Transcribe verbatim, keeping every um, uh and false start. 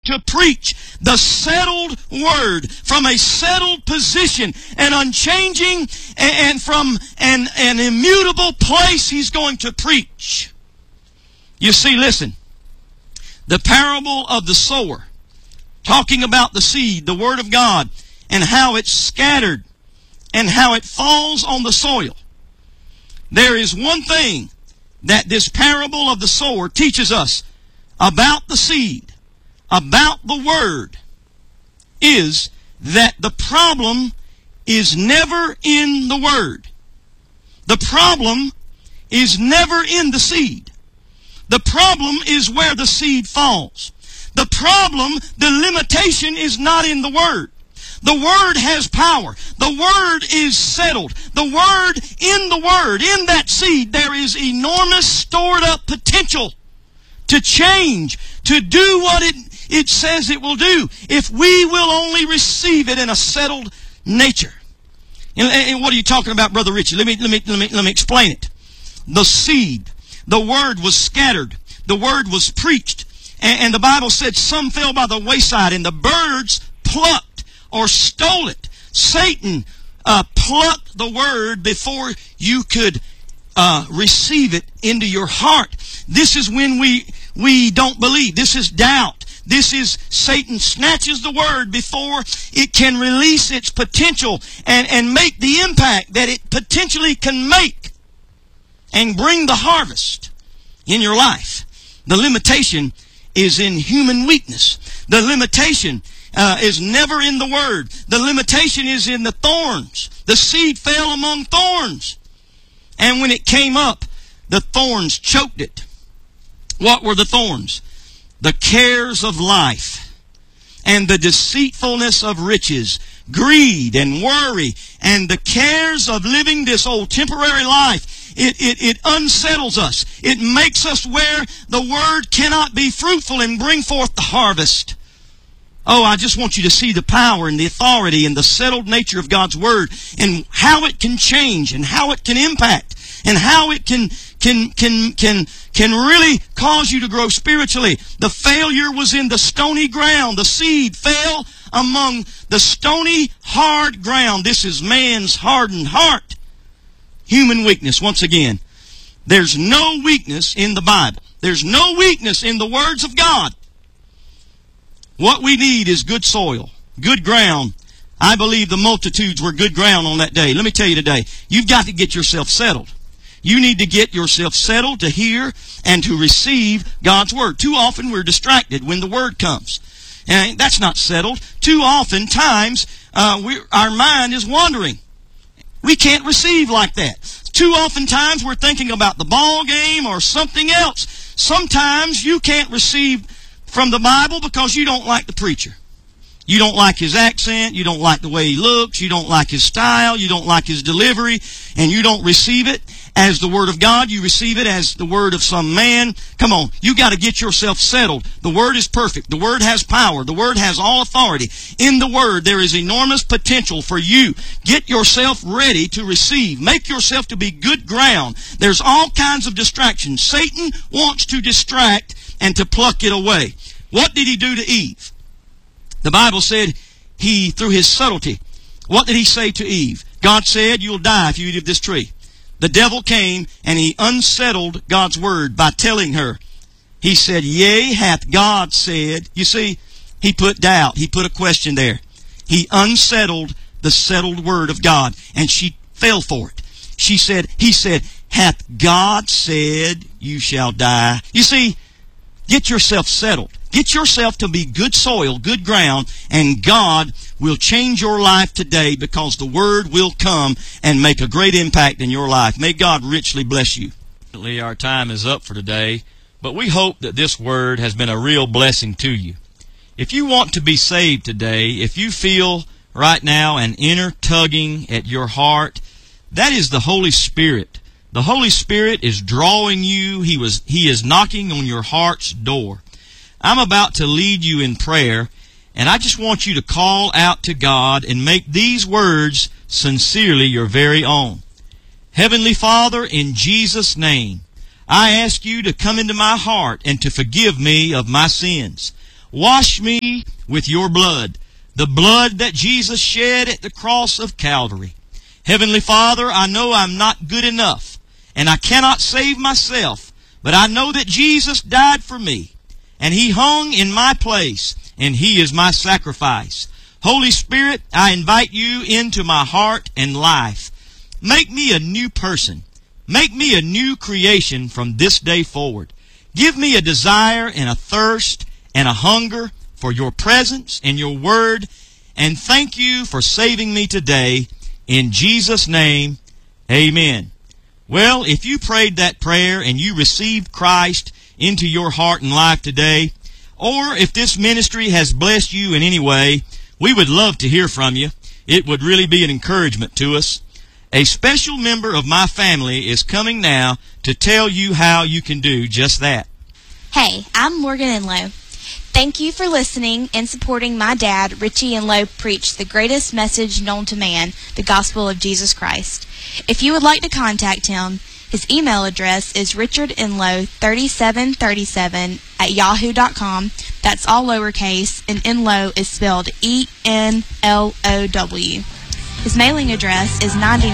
to preach the settled word from a settled position, an unchanging and from an, an immutable place He's going to preach. You see, listen, the parable of the sower, talking about the seed, the Word of God, and how it's scattered and how it falls on the soil. There is one thing that this parable of the sower teaches us about the seed, about the Word, is that the problem is never in the Word. The problem is never in the seed. The problem is where the seed falls. The problem, the limitation is not in the Word. The Word has power. The Word is settled. The Word, in the Word, in that seed, there is enormous stored up potential to change, to do what it, it says it will do, if we will only receive it in a settled nature. And, and what are you talking about, Brother Richie? Let me, let me, let me, let me explain it. The seed, the Word was scattered. The Word was preached. And, and the Bible said some fell by the wayside, and the birds plucked or stole it. Satan uh, plucked the Word before you could uh, receive it into your heart. This is when we we don't believe. This is doubt. This is Satan snatches the Word before it can release its potential and, and make the impact that it potentially can make and bring the harvest in your life. The limitation is in human weakness. The limitation Uh, is never in the Word. The limitation is in the thorns. The seed fell among thorns. And when it came up, the thorns choked it. What were the thorns? The cares of life and the deceitfulness of riches, greed and worry, and the cares of living this old temporary life. It, it, it unsettles us. It makes us where the Word cannot be fruitful and bring forth the harvest. Oh, I just want you to see the power and the authority and the settled nature of God's Word and how it can change and how it can impact and how it can can can can can really cause you to grow spiritually. The failure was in the stony ground. The seed fell among the stony, hard ground. This is man's hardened heart. Human weakness, once again. There's no weakness in the Bible. There's no weakness in the words of God. What we need is good soil, good ground. I believe the multitudes were good ground on that day. Let me tell you today, you've got to get yourself settled. You need to get yourself settled to hear and to receive God's Word. Too often we're distracted when the Word comes. And that's not settled. Too often times uh, we, our mind is wandering. We can't receive like that. Too often times we're thinking about the ball game or something else. Sometimes you can't receive from the Bible because you don't like the preacher. You don't like his accent. You don't like the way he looks. You don't like his style. You don't like his delivery. And you don't receive it as the Word of God. You receive it as the word of some man. Come on. You got to get yourself settled. The Word is perfect. The Word has power. The Word has all authority. In the Word, there is enormous potential for you. Get yourself ready to receive. Make yourself to be good ground. There's all kinds of distractions. Satan wants to distract and to pluck it away. What did he do to Eve? The Bible said he, through his subtlety, what did he say to Eve? God said, you'll die if you eat of this tree. The devil came and he unsettled God's Word by telling her. He said, yea, hath God said. You see, he put doubt. He put a question there. He unsettled the settled Word of God, and she fell for it. She said, he said, hath God said you shall die? You see, get yourself settled. Get yourself to be good soil, good ground, and God will change your life today because the Word will come and make a great impact in your life. May God richly bless you. Our time is up for today, but we hope that this Word has been a real blessing to you. If you want to be saved today, if you feel right now an inner tugging at your heart, that is the Holy Spirit. The Holy Spirit is drawing you. He was, He is knocking on your heart's door. I'm about to lead you in prayer, and I just want you to call out to God and make these words sincerely your very own. Heavenly Father, in Jesus' name, I ask you to come into my heart and to forgive me of my sins. Wash me with your blood, the blood that Jesus shed at the cross of Calvary. Heavenly Father, I know I'm not good enough, and I cannot save myself, but I know that Jesus died for me, and He hung in my place, and He is my sacrifice. Holy Spirit, I invite you into my heart and life. Make me a new person. Make me a new creation from this day forward. Give me a desire and a thirst and a hunger for your presence and your word. And thank you for saving me today. In Jesus' name, amen. Well, if you prayed that prayer and you received Christ into your heart and life today, or if this ministry has blessed you in any way, we would love to hear from you. It would really be an encouragement to us. A special member of my family is coming now to tell you how you can do just that. Hey, I'm Morgan Enlow. Thank you for listening and supporting my dad, Richie Enlow, preach the greatest message known to man, the gospel of Jesus Christ. If you would like to contact him, his email address is richardenlow thirty-seven thirty-seven at yahoo dot com. That's all lowercase, and Enlow is spelled E N L O W. His mailing address is ninety